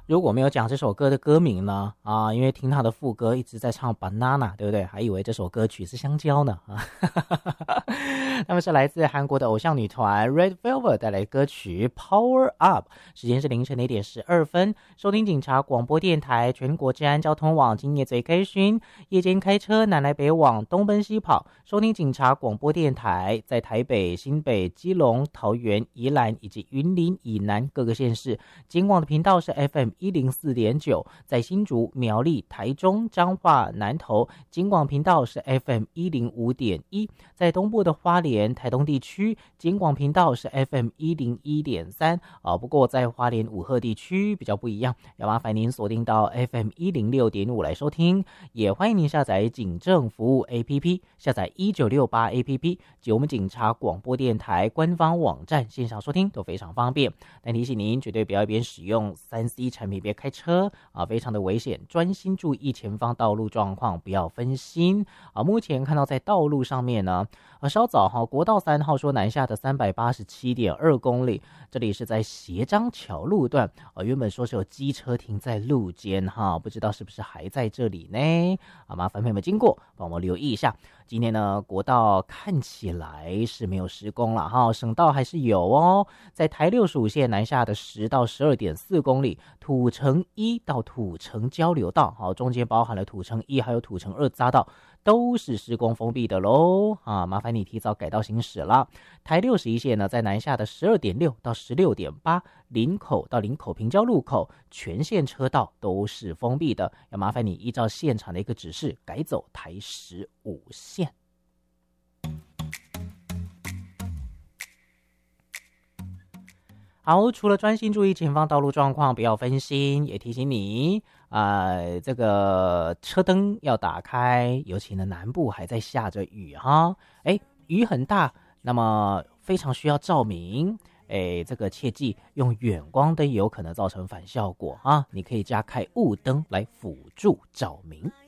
如果没有讲这首歌的歌名呢，因为听他的副歌一直在唱 banana， 对不对？还以为这首歌曲是香蕉呢啊。他们是来自韩国的偶像女团 Red Velvet 带来的歌曲 Power Up。时间是凌晨的1点12分，收听警察广播电台全国治安交通网，今夜最开心，夜间开车南来北往，东奔西跑，收听警察广播电台，在台北、新北、基隆、桃园、宜兰以及云林以南各个县市，警广的频道是 FM104.9，在新竹、苗栗、台中、彰化、南投，警广频道是 FM105.1，在东部的花莲、台东地区，警广频道是 FM101.3，不过在花莲五鹤地区比较不一样，要麻烦您锁定到 FM106.5来收听，也欢迎您下载警政服务 APP， 下载1968 APP 及我们警察广播电台官方网站线上收听都非常方便。但提醒您绝对不要一边使用 3C 产品别开车非常的危险，专心注意前方道路状况，不要分心目前看到在道路上面呢稍早国道3号说南下的 387.2 公里，这里是在斜张桥路段原本说是有机车停在路肩不知道是不是还在这里呢麻烦朋友们经过帮我留意一下。今天呢国道看起来是没有施工了省道还是有在台65线南下的10到 12.4 公里，土城1到土城交流道中间包含了土城1还有土城2匝道都是施工封闭的咯麻烦你提早改道行驶了。台61线呢在南下的 12.6 到 16.8， 林口到林口平交路口全线车道都是封闭的，要麻烦你依照现场的一个指示改走台15线。好，除了专心注意前方道路状况，不要分心，也提醒你这个车灯要打开，尤其呢南部还在下着雨雨很大，那么非常需要照明，这个切记用远光灯也有可能造成反效果你可以加开雾灯来辅助照明。